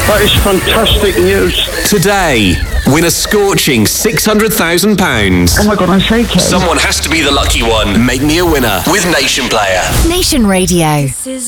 That is fantastic news. Today, win a scorching £600,000. Oh my God, I'm shaking. Someone has to be the lucky one. Make me a winner with Nation Player. Nation Radio.